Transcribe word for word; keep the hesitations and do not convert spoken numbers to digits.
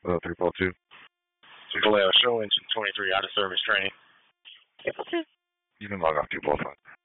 Uh, three four two. Vallejo, show engine twenty-three out of service training. You can log off two four five.